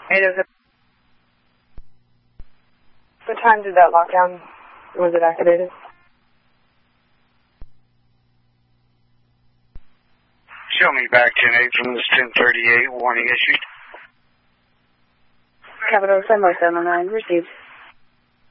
807. What time did that lockdown, was it activated? Show me back 10-8 from this 1038, warning issued. Capital 709, received.